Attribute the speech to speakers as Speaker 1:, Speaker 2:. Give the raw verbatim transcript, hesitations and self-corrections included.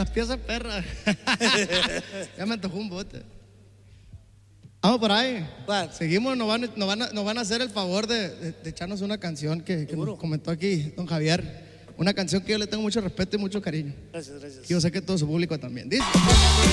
Speaker 1: las piezas perras. Ya me antojó un bote. Vamos por ahí.
Speaker 2: ¿Cuál?
Speaker 1: Seguimos, nos van, nos, van a, nos van a hacer el favor de, de, de echarnos una canción que, que nos comentó aquí don Javier. Una canción que yo le tengo mucho respeto y mucho cariño.
Speaker 2: Gracias, gracias.
Speaker 1: Y yo sé que todo su público también. Dice.